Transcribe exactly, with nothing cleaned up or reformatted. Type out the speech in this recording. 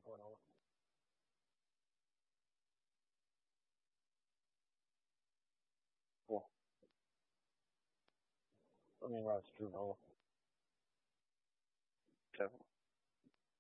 point oh. Cool. I mean, that's true. No. Okay.